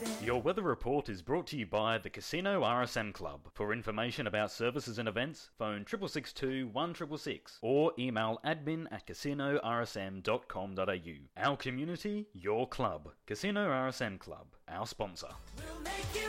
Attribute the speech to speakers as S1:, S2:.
S1: Your weather report is brought to you by the Casino RSM Club. For information about services and events, phone 6662 1666 or email admin@casinorsm.com.au. Our community, your club. Casino RSM Club, our sponsor.